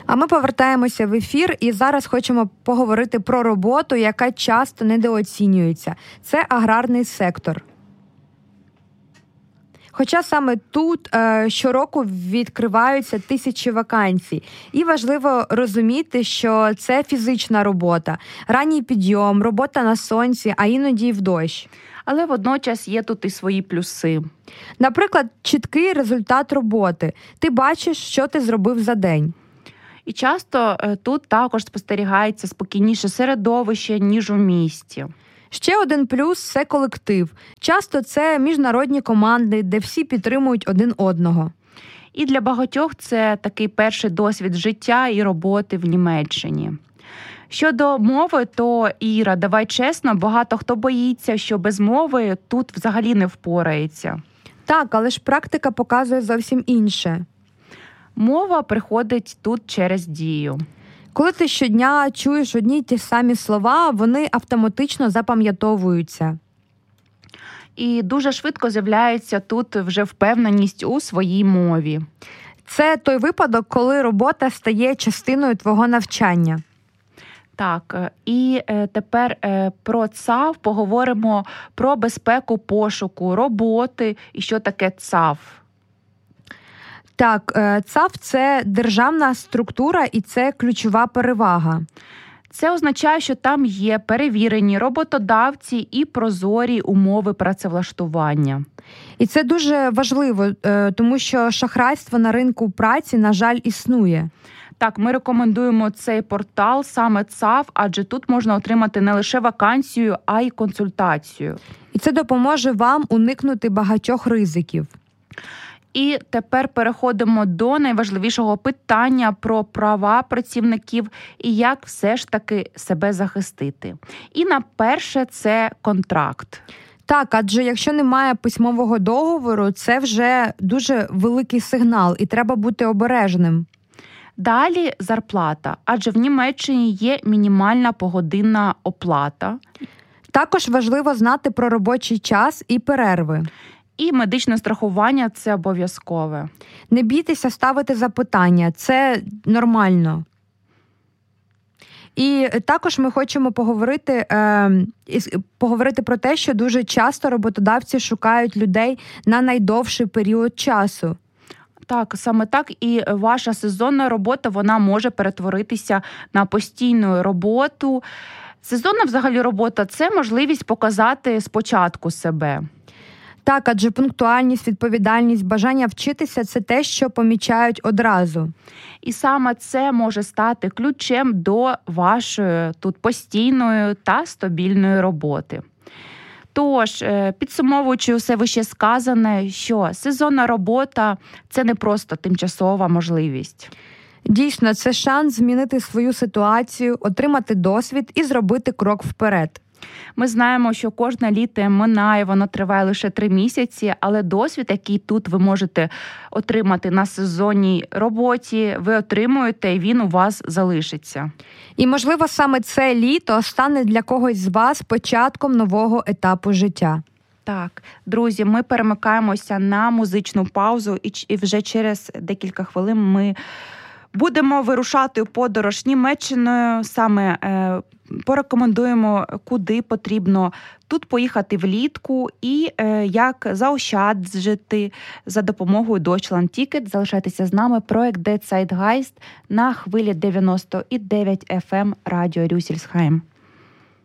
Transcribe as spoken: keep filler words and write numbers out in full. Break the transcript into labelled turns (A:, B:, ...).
A: А ми повертаємося в ефір і зараз хочемо поговорити про роботу, яка часто недооцінюється. Це аграрний сектор. Хоча саме тут е, щороку відкриваються тисячі вакансій. І важливо розуміти, що це фізична робота, ранній підйом, робота на сонці, а іноді й в дощ.
B: Але водночас є тут і свої плюси.
A: Наприклад, чіткий результат роботи. Ти бачиш, що ти зробив за день.
B: І часто е, тут також спостерігається спокійніше середовище, ніж у місті.
A: Ще один плюс – це колектив. Часто це міжнародні команди, де всі підтримують один одного.
B: І для багатьох це такий перший досвід життя і роботи в Німеччині. Щодо мови, то, Іра, давай чесно, багато хто боїться, що без мови тут взагалі не впорається.
A: Так, але ж практика показує зовсім інше.
B: Мова приходить тут через дію.
A: Коли ти щодня чуєш одні й ті самі слова, вони автоматично запам'ятовуються.
B: І дуже швидко з'являється тут вже впевненість у своїй мові.
A: Це той випадок, коли робота стає частиною твого навчання.
B: Так, і тепер про ЦАВ поговоримо про безпеку пошуку, роботи і що таке ЦАВ.
A: Так, ЦАВ – це державна структура і це ключова перевага.
B: Це означає, що там є перевірені роботодавці і прозорі умови працевлаштування.
A: І це дуже важливо, тому що шахрайство на ринку праці, на жаль, існує.
B: Так, ми рекомендуємо цей портал, саме ЦАВ, адже тут можна отримати не лише вакансію, а й консультацію.
A: І це допоможе вам уникнути багатьох ризиків.
B: І тепер переходимо до найважливішого питання про права працівників і як все ж таки себе захистити. І на перше – це контракт.
A: Так, адже якщо немає письмового договору, це вже дуже великий сигнал і треба бути обережним.
B: Далі зарплата, адже в Німеччині є мінімальна погодинна оплата.
A: Також важливо знати про робочий час і перерви.
B: І медичне страхування – це обов'язкове.
A: Не бійтеся ставити запитання, це нормально. І також ми хочемо поговорити, е, поговорити про те, що дуже часто роботодавці шукають людей на найдовший період часу.
B: Так, саме так. І ваша сезонна робота, вона може перетворитися на постійну роботу. Сезонна взагалі робота – це можливість показати спочатку себе.
A: Так, адже пунктуальність, відповідальність, бажання вчитися – це те, що помічають одразу.
B: І саме це може стати ключем до вашої тут постійної та стабільної роботи. Тож, підсумовуючи усе вище сказане, що сезонна робота – це не просто тимчасова можливість.
A: Дійсно, це шанс змінити свою ситуацію, отримати досвід і зробити крок вперед.
B: Ми знаємо, що кожне літо минає, воно триває лише три місяці, але досвід, який тут ви можете отримати на сезонній роботі, ви отримуєте, і він у вас залишиться.
A: І, можливо, саме це літо стане для когось з вас початком нового етапу життя.
B: Так, друзі, ми перемикаємося на музичну паузу, і вже через декілька хвилин ми будемо вирушати у подорож Німеччиною, саме е, порекомендуємо, куди потрібно тут поїхати влітку і е, як заощаджити за допомогою Deutschland Ticket. Залишайтеся з нами, проект Der Zeitgeist на хвилі дев'яносто дев'ять еф ем Радіо Рюссельсхайм.